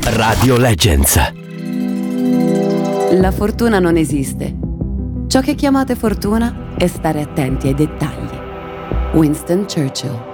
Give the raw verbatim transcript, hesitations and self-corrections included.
Radio Legends. La fortuna non esiste. Ciò che chiamate fortuna è stare attenti ai dettagli. Winston Churchill.